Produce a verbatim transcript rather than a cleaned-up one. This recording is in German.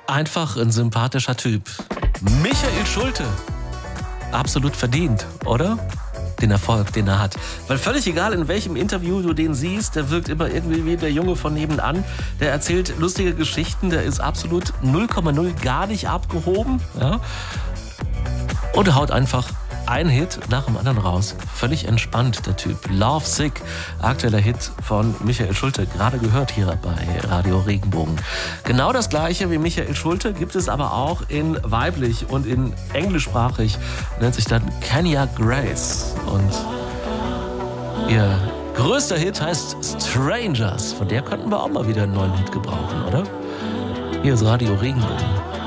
Einfach ein sympathischer Typ. Michael Schulte. Absolut verdient, oder? Den Erfolg, den er hat. Weil völlig egal, in welchem Interview du den siehst, der wirkt immer irgendwie wie der Junge von nebenan. Der erzählt lustige Geschichten, der ist absolut null Komma null gar nicht abgehoben. Ja? Und er haut einfach einen Hit nach dem anderen raus. Völlig entspannt, der Typ. Love Sick, aktueller Hit von Michael Schulte, gerade gehört hier bei Radio Regenbogen. Genau das gleiche wie Michael Schulte gibt es aber auch in weiblich und in englischsprachig. Nennt sich dann Kenya Grace. Und ihr größter Hit heißt Strangers. Von der könnten wir auch mal wieder einen neuen Hit gebrauchen, oder? Hier ist Radio Regenbogen.